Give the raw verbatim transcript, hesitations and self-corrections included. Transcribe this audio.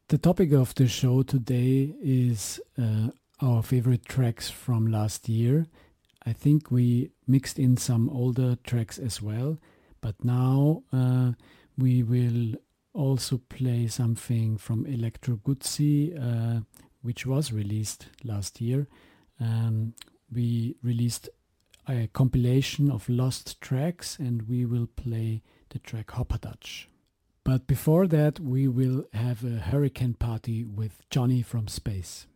The topic of the show today is uh, our favorite tracks from last year. I think we mixed in some older tracks as well, but now uh, we will also play something from Electro Guzzi, uh, which was released last year. Um, we released a compilation of lost tracks, and we will play the track Hopperdatch. But before that, we will have a hurricane party with Johnny from Space.